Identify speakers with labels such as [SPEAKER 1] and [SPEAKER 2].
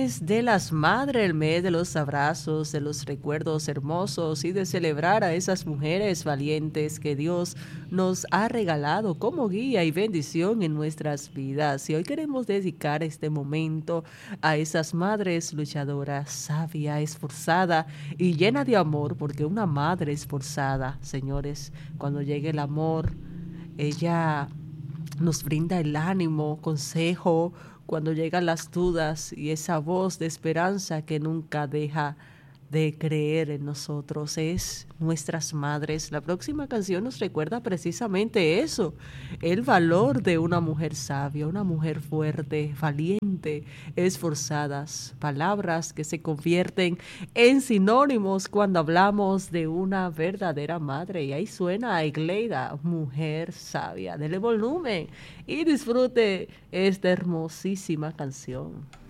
[SPEAKER 1] mes de las madres, el mes de los abrazos, de los recuerdos hermosos y de celebrar a esas mujeres valientes que Dios nos ha regalado como guía y bendición en nuestras vidas. Y hoy queremos dedicar este momento a esas madres luchadoras, sabia, esforzada y llena de amor, porque una madre esforzada, señores, cuando llegue el amor, ella nos brinda el ánimo, consejo, cuando llegan las dudas y esa voz de esperanza que nunca deja de creer en nosotros. Es nuestras madres. La próxima canción nos recuerda precisamente eso, el valor de una mujer sabia, una mujer fuerte, valiente, esforzadas, palabras que se convierten en sinónimos cuando hablamos de una verdadera madre. Y ahí suena a Igleida, mujer sabia. Dele volumen y disfrute esta hermosísima canción.